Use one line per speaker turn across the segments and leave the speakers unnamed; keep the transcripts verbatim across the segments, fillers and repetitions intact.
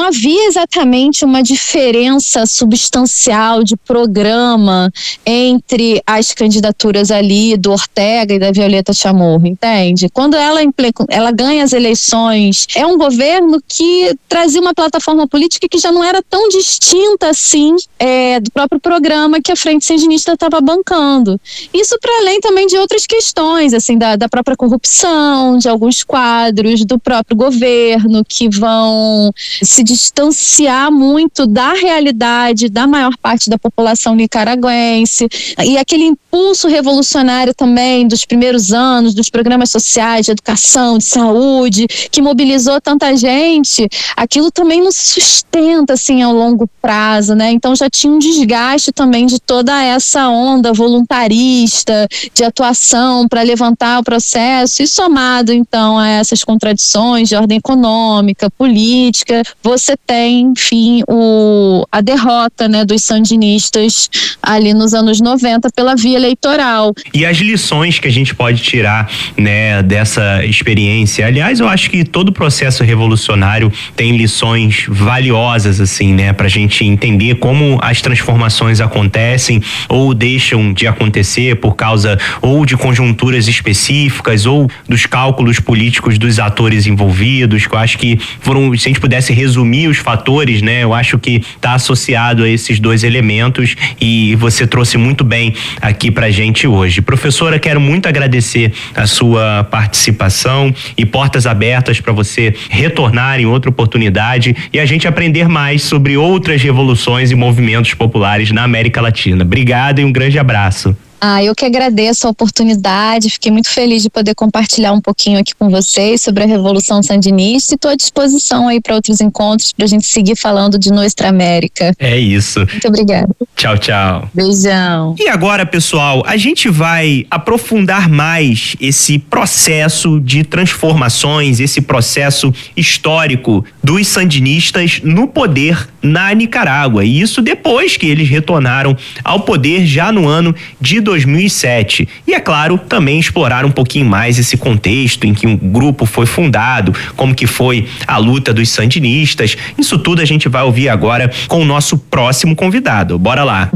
havia exatamente uma diferença substancial de programa entre as candidaturas ali do Ortega e da Violeta Chamorro, entende? Quando ela, ela ganha as eleições, é um governo que trazia uma plataforma política que já não era tão distinta assim é, do próprio programa que a Frente Sandinista estava bancando. Isso para além também de outras questões, assim, da, da própria corrupção, de alguns quadros do próprio governo que vão se distanciar muito da realidade da maior parte da população nicaragüense, e aquele impulso revolucionário também dos primeiros anos, dos programas sociais, de educação, de saúde, que mobilizou tanta gente, aquilo também não se sustenta assim ao longo prazo, né? Então já tinha um desgaste também de toda essa onda voluntarista de atuação para levantar o processo, e somado então a essas contradições de ordem econômica, política, você tem, enfim, o, a derrota, né, dos sandinistas ali nos anos noventa pela via eleitoral.
E as lições que a gente pode tirar, né, dessa experiência? Aliás, eu acho que todo processo revolucionário tem lições valiosas, assim, né, pra gente entender como as transformações acontecem ou deixam de acontecer por causa ou de conjunturas específicas ou dos cálculos políticos dos atores envolvidos, que eu acho que foram, se a gente pudesse resumir os fatores, né, eu acho que está associado a esses dois elementos, e você trouxe muito bem aqui pra gente hoje. Professora, quero muito agradecer a sua participação e portas abertas para você retornar em outra oportunidade e a gente aprender mais sobre outras revoluções e movimentos populares na América Latina. Obrigado e um grande abraço.
Ah, eu que agradeço a oportunidade, fiquei muito feliz de poder compartilhar um pouquinho aqui com vocês sobre a Revolução Sandinista, e estou à disposição aí para outros encontros, para a gente seguir falando de Nuestra América.
É isso.
Muito obrigada.
Tchau, tchau.
Beijão.
E agora, pessoal, a gente vai aprofundar mais esse processo de transformações, esse processo histórico dos sandinistas no poder na Nicarágua, e isso depois que eles retornaram ao poder já no ano de dois mil e sete. E é claro, também explorar um pouquinho mais esse contexto em que um grupo foi fundado, como que foi a luta dos sandinistas. Isso tudo a gente vai ouvir agora com o nosso próximo convidado. Bora lá.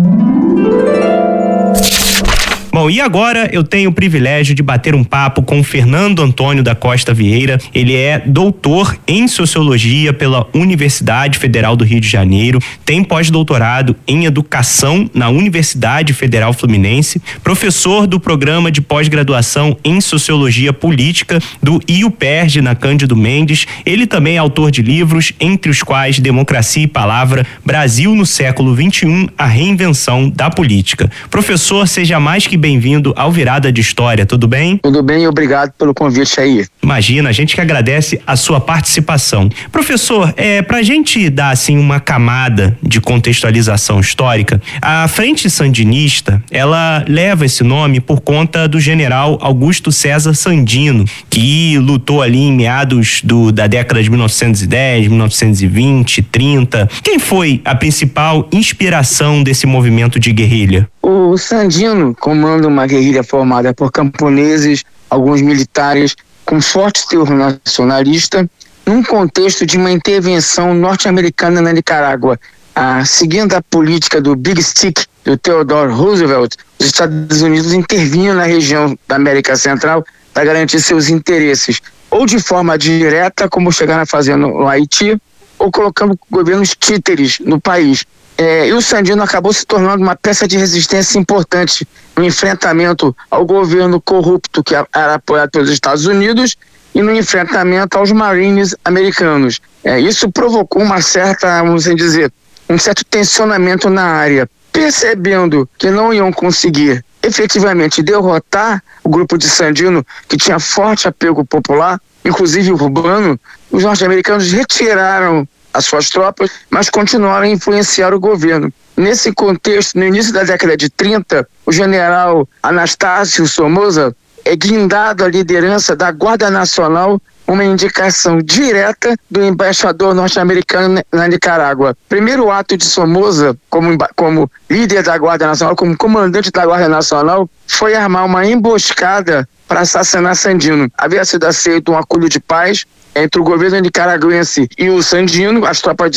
Bom, e agora eu tenho o privilégio de bater um papo com o Fernando Antônio da Costa Vieira. Ele é doutor em Sociologia pela Universidade Federal do Rio de Janeiro, tem pós-doutorado em Educação na Universidade Federal Fluminense, professor do Programa de Pós-Graduação em Sociologia Política do I U P E R J na Cândido Mendes. Ele também é autor de livros, entre os quais Democracia e Palavra, Brasil no século vinte e um, a reinvenção da política. Professor, seja mais que bem-vindo ao Virada de História, tudo bem?
Tudo bem, obrigado pelo convite aí.
Imagina, a gente que agradece a sua participação. Professor, é, pra gente dar assim uma camada de contextualização histórica, a Frente Sandinista, ela leva esse nome por conta do general Augusto César Sandino, que lutou ali em meados do, da década de mil novecentos e dez, mil novecentos e vinte, trinta. Quem foi a principal inspiração desse movimento de guerrilha?
O Sandino comanda uma guerrilha formada por camponeses, alguns militares com forte teor nacionalista, num contexto de uma intervenção norte-americana na Nicarágua. Ah, seguindo a política do Big Stick, do Theodore Roosevelt, os Estados Unidos intervinham na região da América Central para garantir seus interesses, ou de forma direta, como chegaram a fazer no, no Haiti, ou colocando governos títeres no país. É, e o Sandino acabou se tornando uma peça de resistência importante no enfrentamento ao governo corrupto que era apoiado pelos Estados Unidos e no enfrentamento aos Marines americanos. É, isso provocou uma certa, vamos dizer, um certo tensionamento na área. Percebendo que não iam conseguir efetivamente derrotar o grupo de Sandino, que tinha forte apego popular, inclusive urbano, os norte-americanos retiraram as suas tropas, mas continuaram a influenciar o governo. Nesse contexto, no início da década de trinta, o general Anastácio Somoza é guindado à liderança da Guarda Nacional, uma indicação direta do embaixador norte-americano na Nicarágua. Primeiro ato de Somoza, como, como líder da Guarda Nacional, como comandante da Guarda Nacional, foi armar uma emboscada para assassinar Sandino. Havia sido aceito um acordo de paz entre o governo nicaragüense e o Sandino, as tropas de